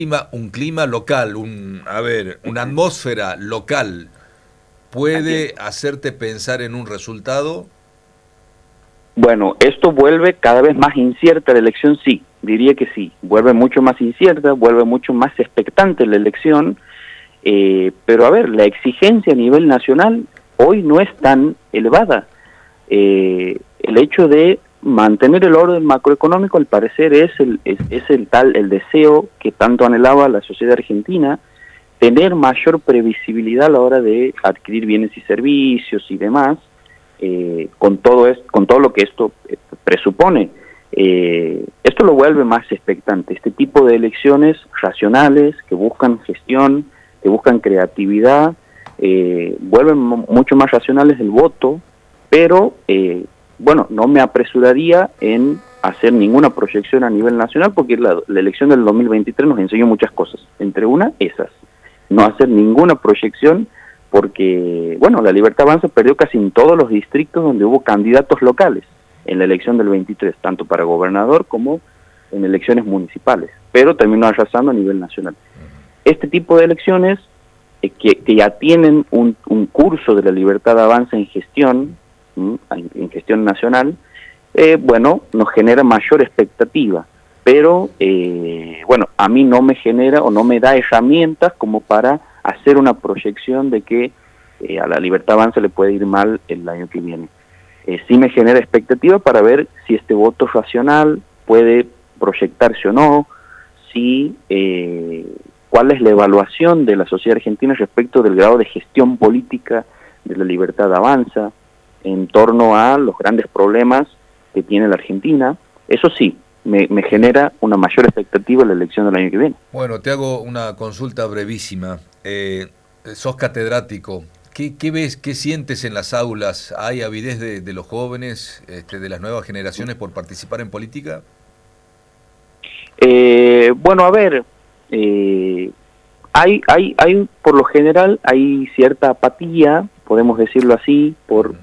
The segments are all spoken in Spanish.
Un clima local, una atmósfera local, ¿puede hacerte pensar en un resultado? Bueno, esto vuelve cada vez más incierta la elección, sí, diría que sí. Vuelve mucho más incierta, vuelve mucho más expectante la elección, pero a ver, la exigencia a nivel nacional hoy no es tan elevada. El hecho de mantener el orden macroeconómico, al parecer, es el deseo que tanto anhelaba la sociedad argentina, tener mayor previsibilidad a la hora de adquirir bienes y servicios y demás, con todo lo que esto presupone. Esto lo vuelve más expectante. Este tipo de elecciones racionales que buscan gestión, que buscan creatividad, vuelven mucho más racionales el voto, pero bueno, no me apresuraría en hacer ninguna proyección a nivel nacional, porque la elección del 2023 nos enseñó muchas cosas, entre una, esas, no hacer ninguna proyección, porque, bueno, la Libertad Avanza perdió casi en todos los distritos donde hubo candidatos locales en la elección del 23, tanto para gobernador como en elecciones municipales, pero terminó arrasando a nivel nacional. Este tipo de elecciones, que ya tienen un curso de la Libertad Avanza en gestión nacional, bueno, nos genera mayor expectativa, pero bueno, a mí no me genera o no me da herramientas como para hacer una proyección de que a la Libertad Avanza le puede ir mal el año que viene. Sí me genera expectativa para ver si este voto racional puede proyectarse o no, si cuál es la evaluación de la sociedad argentina respecto del grado de gestión política de la Libertad Avanza en torno a los grandes problemas que tiene la Argentina. Eso sí, me genera una mayor expectativa en la elección del año que viene. Bueno, te hago una consulta brevísima. Sos catedrático. ¿Qué ves, qué sientes en las aulas? ¿Hay avidez de los jóvenes, de las nuevas generaciones por participar en política? Bueno, a ver, hay por lo general hay cierta apatía, podemos decirlo así,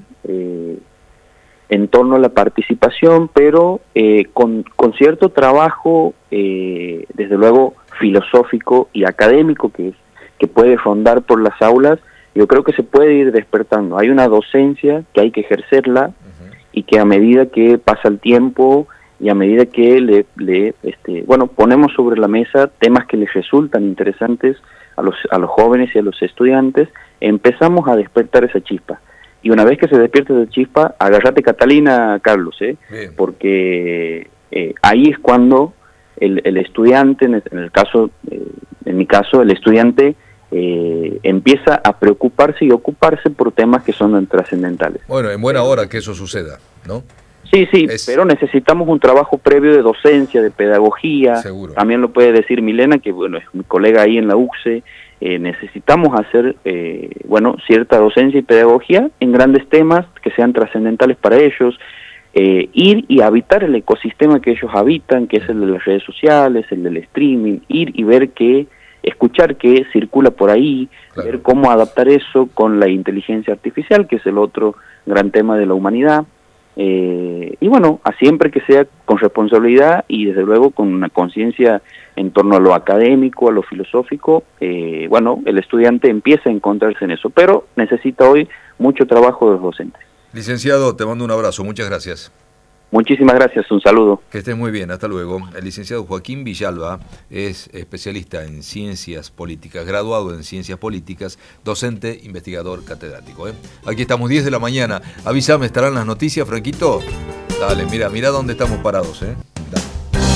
en torno a la participación, pero con cierto trabajo, desde luego filosófico y académico que puede rondar por las aulas. Yo creo que se puede ir despertando. Hay una docencia que hay que ejercerla, y que a medida que pasa el tiempo y a medida que bueno, ponemos sobre la mesa temas que les resultan interesantes a los jóvenes y a los estudiantes, empezamos a despertar esa chispa. Y una vez que se despierta esa chispa, agárrate, Catalina, Carlos, porque ahí es cuando el estudiante, en mi caso, el estudiante empieza a preocuparse y ocuparse por temas que son trascendentales. Bueno, en buena hora que eso suceda, ¿no? Sí, pero necesitamos un trabajo previo de docencia, de pedagogía. Seguro. También lo puede decir Milena, que bueno, es mi colega ahí en la UCSE. Necesitamos hacer, bueno, cierta docencia y pedagogía en grandes temas que sean trascendentales para ellos, ir y habitar el ecosistema que ellos habitan, que es el de las redes sociales, el del streaming, ir y ver escuchar qué circula por ahí, claro, ver cómo adaptar eso con la inteligencia artificial, que es el otro gran tema de la humanidad. Y bueno, siempre que sea con responsabilidad y desde luego con una conciencia en torno a lo académico, a lo filosófico, bueno, el estudiante empieza a encontrarse en eso, pero necesita hoy mucho trabajo de los docentes. Licenciado, te mando un abrazo, muchas gracias. Muchísimas gracias, un saludo. Que estés muy bien, hasta luego. El licenciado Joaquín Villalba es especialista en ciencias políticas, graduado en ciencias políticas, docente, investigador, catedrático. Aquí estamos, 10 de la mañana. Avísame, ¿estarán las noticias, Franquito? Dale, mira dónde estamos parados,